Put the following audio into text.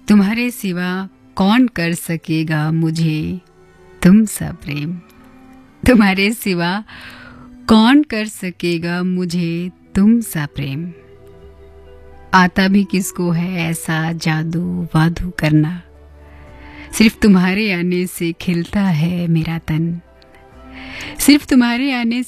तुम्हारे सिवा कौन कर सकेगा मुझे तुमसा प्रेम। तुम्हारे सिवा कौन कर सकेगा मुझे तुमसा प्रेम। आता भी किसको है ऐसा जादू वादू करना। सिर्फ तुम्हारे आने से खिलता है मेरा तन। सिर्फ तुम्हारे आने